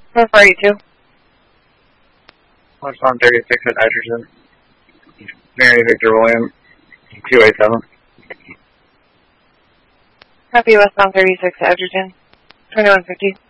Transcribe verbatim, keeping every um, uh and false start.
four four eight two. West on thirty-six at Hydrogen. Mary Victor William, two eight seven. Copy westbound thirty-six at Edgerton, twenty-one fifty.